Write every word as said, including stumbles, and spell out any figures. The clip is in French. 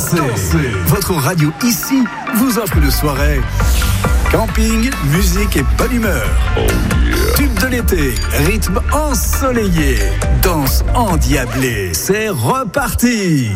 dansez. dansez. Votre radio ici vous offre une soirée. Camping, musique et bonne humeur. Oh yeah. Tube de l'été, rythme ensoleillé, danse endiablée. C'est reparti.